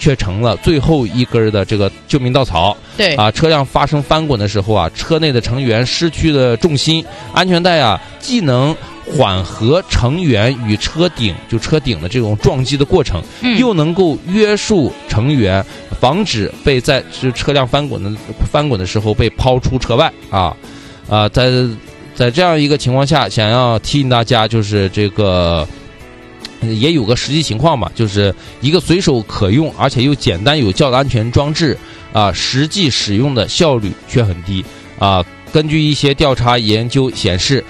却成了最后一根的这个救命稻草。 对啊，车辆发生翻滚的时候啊，车内的成员失去了重心，安全带啊既能缓和成员与车顶的这种撞击的过程，又能够约束成员，防止被在车辆翻滚的时候被抛出车外啊。在这样一个情况下，想要提醒大家，就是这个也有个实际情况吧，就是一个随手可用而且又简单有效的安全装置啊，实际使用的效率却很低啊。根据一些调查研究显示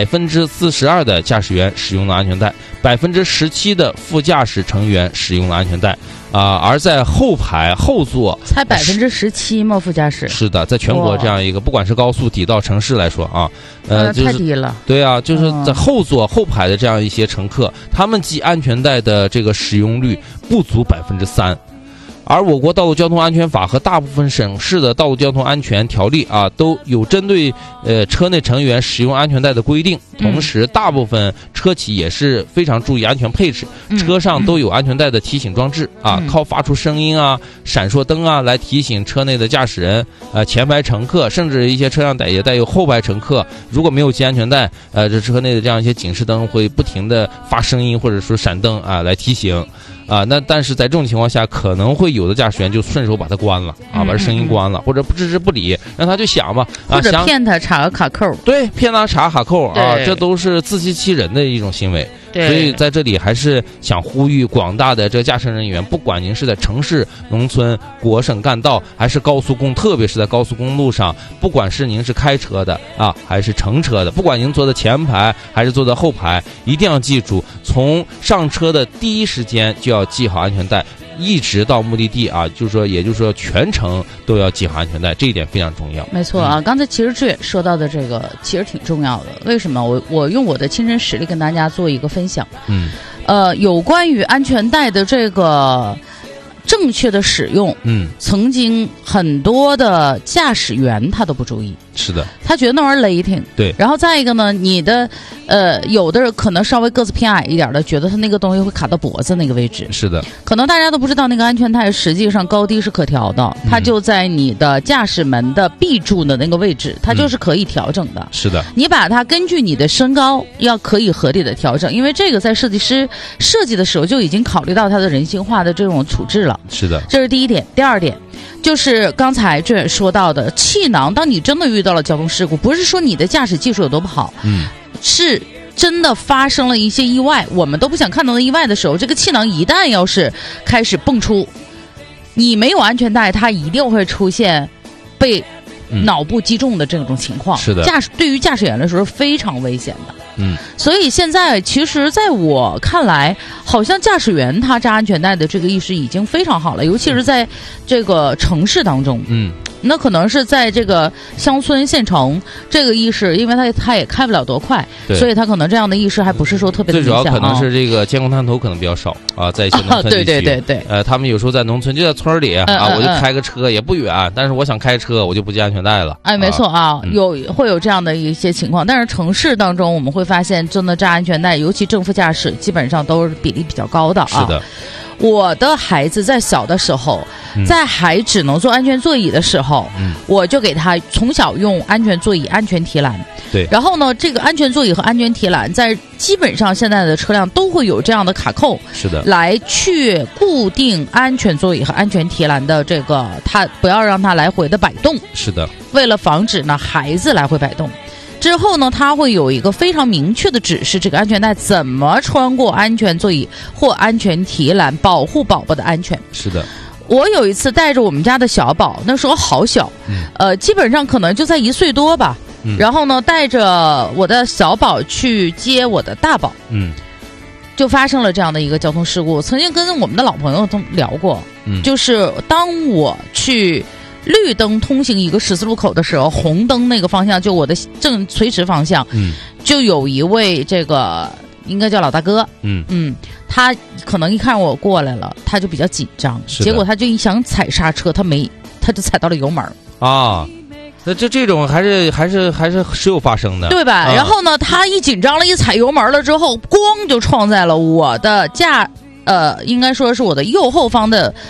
，42%的驾驶员使用了安全带，17%的副驾驶成员使用了安全带啊，而在后排后座才17%吗？副驾驶是的，在全国这样一个不管是高速、底道、城市来说啊，就是太低了。 对啊，就是在后座后排的这样一些乘客，他们系安全带的这个使用率不足3%。而我国道路交通安全法和大部分省市的道路交通安全条例啊，都有针对车内成员使用安全带的规定。同时，大部分车企也是非常注意安全配置，车上都有安全带的提醒装置啊，靠发出声音啊、闪烁灯啊来提醒车内的驾驶人、前排乘客，甚至一些车辆也带有后排乘客，如果没有系安全带，这车内的这样一些警示灯会不停的发声音或者说闪灯啊来提醒。啊，那但是在这种情况下，可能会有的驾驶员就顺手把它关了啊，把声音关了，或者不置之不理，让他就响嘛， 或者骗他插个卡扣， 对，骗他插卡扣啊，这都是自欺欺人的一种行为。所以在这里还是想呼吁广大的这驾驶人员，不管您是在城市、农村、国省干道，还是高速公路，特别是在高速公路上，不管是您是开车的啊，还是乘车的，不管您坐在前排还是坐在后排，一定要记住，从上车的第一时间就要系好安全带，一直到目的地啊，也就是说全程都要系好安全带，这一点非常重要。 没错啊，刚才其实志远说到的这个其实挺重要的。为什么？我用我的亲身实例跟大家做一个分享。有关于安全带的这个正确的使用，曾经很多的驾驶员他都不注意。 是的， 他觉得那玩意儿勒挺。 对， 然后再一个呢，你的有的可能稍微个子偏矮一点的，觉得他那个东西会卡到脖子那个位置。 是的， 可能大家都不知道，那个安全带实际上高低是可调的，它就在你的驾驶门的 B 柱的那个位置，它就是可以调整的。 是的， 你把它根据你的身高要可以合理的调整，因为这个在设计师设计的时候就已经考虑到它的人性化的这种处置了。 是的， 这是第一点。第二点就是刚才志远说到的气囊，当你真的遇到了交通事故，不是说你的驾驶技术有多不好，是真的发生了一些意外，我们都不想看到的意外的时候，这个气囊一旦要是开始蹦出，你没有安全带，它一定会出现被脑部击中的这种情况。 是的， 对于驾驶员来说是非常危险的。所以现在其实在我看来，好像驾驶员他扎安全带的这个意识已经非常好了，尤其是在这个城市当中。那可能是在这个乡村县城，这个意识，因为他也开不了多快，所以他可能这样的意识还不是说特别的明显。 最主要可能是这个监控探头可能比较少啊，在一些农村地区。 对。 他们有时候在农村就在村里啊，我就开个车也不远，但是我想开车我就不系安全带了。 没错啊，会有这样的一些情况。但是城市当中我们会发现，真的扎安全带，尤其正副驾驶，基本上都是比例比较高的啊。 是的。 我的孩子在小的时候，在还只能坐安全座椅的时候，我就给他从小用安全座椅、安全提篮。 对。 然后呢，这个安全座椅和安全提篮在基本上现在的车辆都会有这样的卡扣。 是的。来去固定安全座椅和安全提篮的这个，它不要让它来回的摆动。 是的。 为了防止呢孩子来回摆动。之后呢，它会有一个非常明确的指示，这个安全带怎么穿过安全座椅或安全提篮，保护宝宝的安全。 是的。 我有一次带着我们家的小宝，那时候好小，基本上可能就在1岁多吧。然后呢，带着我的小宝去接我的大宝。就发生了这样的一个交通事故。曾经跟我们的老朋友都聊过，就是当我去绿灯通行一个十字路口的时候，红灯那个方向就我的正垂直方向，就有一位这个应该叫老大哥，他可能一看我过来了，他就比较紧张，结果他就一想踩刹车，他就踩到了油门啊。那这种还是时有发生的， 对吧？然后呢，他一紧张了，一踩油门了之后，咣就撞在了我的应该说是我的右后方的